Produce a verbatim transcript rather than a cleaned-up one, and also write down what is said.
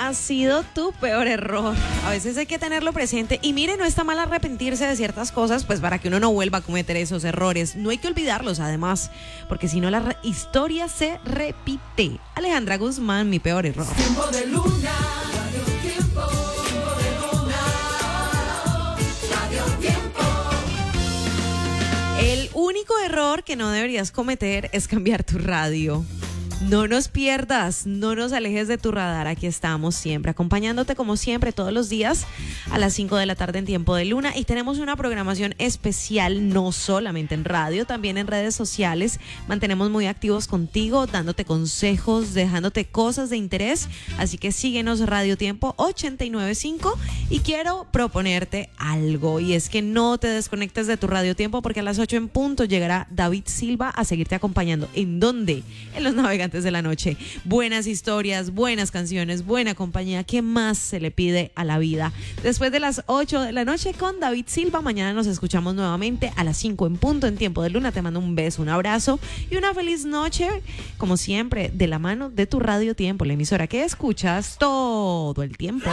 ha sido tu peor error? A veces hay que tenerlo presente y mire, no está mal arrepentirse de ciertas cosas, pues para que uno no vuelva a cometer esos errores. No hay que olvidarlos además, porque si no la re- historia se repite. Alejandra Guzmán, mi peor error. Tiempo de luna, radio tiempo, tiempo de luna, radio tiempo. El único error que no deberías cometer es cambiar tu radio. No nos pierdas, no nos alejes de tu radar. Aquí estamos siempre, acompañándote como siempre todos los días a las cinco de la tarde en Tiempo de Luna. Y tenemos una programación especial, no solamente en radio, también en redes sociales. Mantenemos muy activos contigo, dándote consejos, dejándote cosas de interés. Así que síguenos, Radio Tiempo ochenta y nueve punto cinco. Y quiero proponerte algo, y es que no te desconectes de tu Radio Tiempo, porque a las ocho en punto llegará David Silva a seguirte acompañando. ¿En dónde? En Los Navegantes de la Noche. Buenas historias, buenas canciones, buena compañía. ¿Qué más se le pide a la vida? Después de las ocho de la noche con David Silva. Mañana nos escuchamos nuevamente a las cinco en punto en Tiempo de Luna. Te mando un beso, un abrazo y una feliz noche, como siempre, de la mano de tu Radio Tiempo, la emisora que escuchas todo el tiempo.